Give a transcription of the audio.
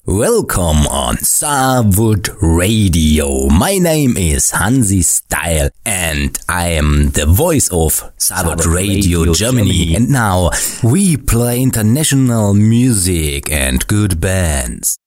Welcome on Saarwood Radio. My name is Hansi Style and I am the voice of Saarwood Radio Germany. And now we play international music and good bands.